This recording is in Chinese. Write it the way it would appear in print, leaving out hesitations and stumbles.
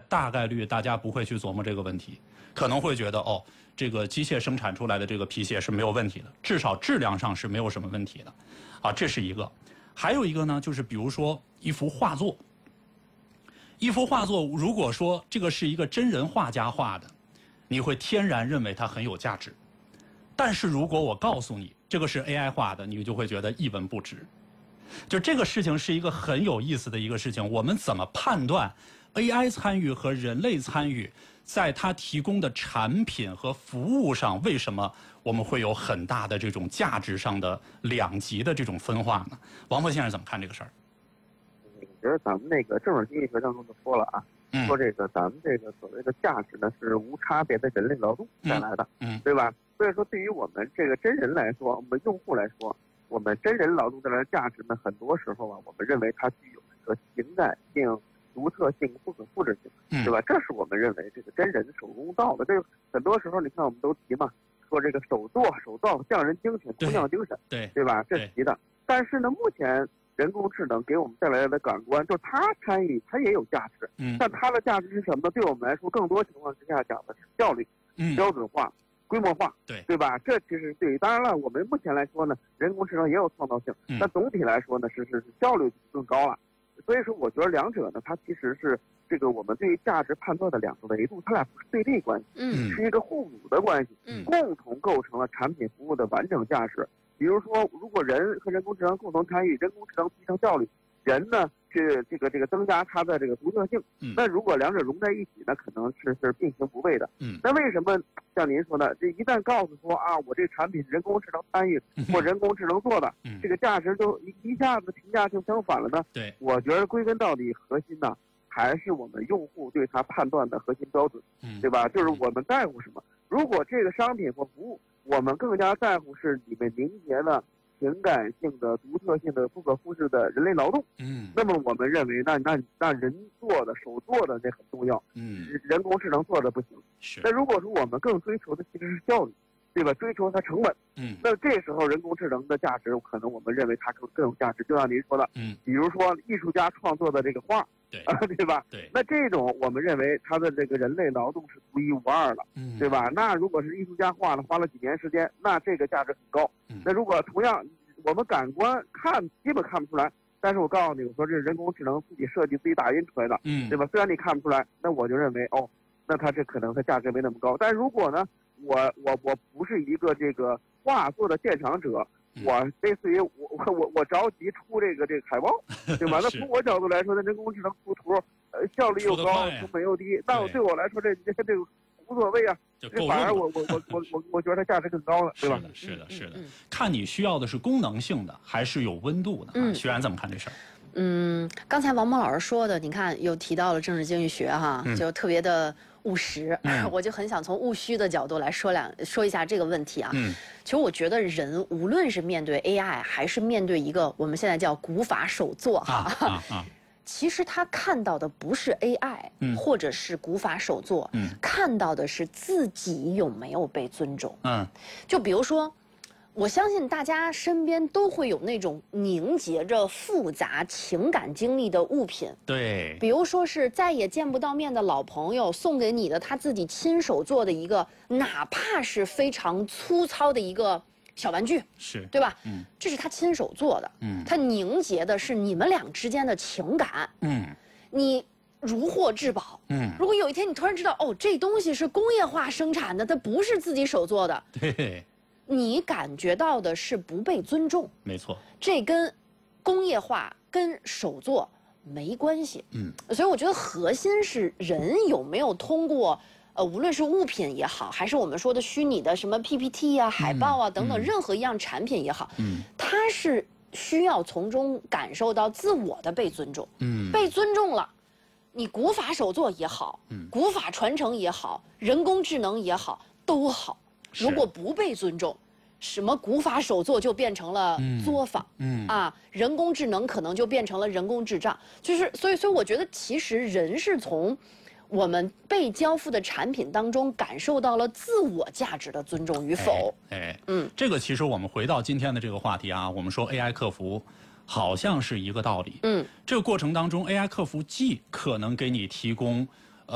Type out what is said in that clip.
大概率大家不会去琢磨这个问题，可能会觉得哦，这个机械生产出来的这个皮鞋是没有问题的，至少质量上是没有什么问题的，啊，这是一个。还有一个呢，就是比如说一幅画作，一幅画作如果说这个是一个真人画家画的，你会天然认为它很有价值。但是如果我告诉你这个是 AI 画的，你就会觉得一文不值。就这个事情是一个很有意思的一个事情，我们怎么判断 AI 参与和人类参与在它提供的产品和服务上，为什么我们会有很大的这种价值上的两极的这种分化呢？王博先生怎么看这个事儿？ 我觉得咱们那个政治经济学当中就说了啊，说这个咱们这个所谓的价值呢是无差别的人类劳动带来的，对吧？所以说对于我们这个真人来说，我们用户来说，我们真人劳动带来的价值呢，很多时候啊，我们认为它具有一个情感性、独特性、不可复制性，对吧？这是我们认为这个真人手工造的。这个很多时候你看我们都提嘛，说这个手造匠人精神、工匠精神，对吧？这是提的。但是呢，目前人工智能给我们带来的感官，就是它参与，它也有价值。但它的价值是什么呢？对我们来说，更多情况之下讲的是效率、标准化、规模化，对吧？这其实对于，当然了，我们目前来说呢，人工智能也有创造性，但总体来说呢，是效率更高了。所以说，我觉得两者呢，它其实是这个我们对于价值判断的两个维度，它俩不是对立关系，是一个互补的关系，共同构成了产品服务的完整价值。比如说，如果人和人工智能共同参与，人工智能提升效率，人呢是这个增加它的这个独特性。那如果两者融在一起，那可能是并行不悖的。那为什么像您说的，这一旦告诉说啊，我这产品是人工智能参与或人工智能做的，这个价值就一下子评价就相反了呢？对，我觉得归根到底核心呢，还是我们用户对它判断的核心标准，对吧？就是我们在乎什么。如果这个商品或服务，我们更加在乎是里面凝结了情感性的、独特性的、不可复制的人类劳动，那么我们认为那人做的、手做的这很重要，人工智能做的不行。那如果说我们更追求的其实是效率，对吧？追求它成本，那这时候人工智能的价值，可能我们认为它更有价值。就像您说的，比如说艺术家创作的这个画。对吧？那这种我们认为他的这个人类劳动是独一无二的，对吧？那如果是艺术家画了，花了几年时间，那这个价值很高。那如果同样我们感官基本看不出来，但是我告诉你，我说这是人工智能自己设计、自己打印出来的，对吧？虽然你看不出来，那我就认为哦，那它这可能它价值没那么高。但如果呢，我不是一个这个画作的鉴赏者。我类似于我着急出这个海报，对吧？那从我角度来说，那人工智能出图，效率又高，成本又低，那对我来说这个无所谓啊。这反而我觉得它价值更高了，对吧？ 是的。看你需要的是功能性的，还是有温度的？徐然怎么看这事儿？ 刚才王蒙老师说的，你看又提到了政治经济学哈，就特别的务实，我就很想从务虚的角度来说一下这个问题啊。其实我觉得人无论是面对 AI， 还是面对一个我们现在叫古法手作哈，其实他看到的不是 AI，或者是古法手作，看到的是自己有没有被尊重。就比如说。我相信大家身边都会有那种凝结着复杂情感经历的物品， 对， 比如说是再也见不到面的老朋友送给你的他自己亲手做的一个，哪怕是非常粗糙的一个小玩具，对吧？这是他亲手做的，他凝结的是你们俩之间的情感，你如获至宝，如果有一天你突然知道，哦，这东西是工业化生产的，它不是自己手做的， 对。 你感觉到的是不被尊重， 没错， 这跟工业化跟手作没关系。所以我觉得核心是人有没有通过无论是物品也好，还是我们说的虚拟的什么 PPT 啊、海报啊等等任何一样产品也好，它是需要从中感受到自我的被尊重。被尊重了，你古法手作也好，古法传承也好，人工智能也好，都好。如果不被尊重，什么古法手作就变成了作坊，人工智能可能就变成了人工智障。就是所以我觉得其实人是从我们被交付的产品当中感受到了自我价值的尊重与否。 这个其实我们回到今天的这个话题啊，我们说 AI 客服好像是一个道理。这个过程当中 AI 客服既可能给你提供